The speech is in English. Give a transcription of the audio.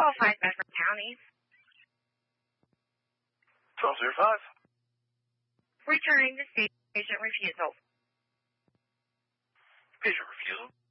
5 Bedford Counties. 1205. Returning to station refusal. Patient refusal.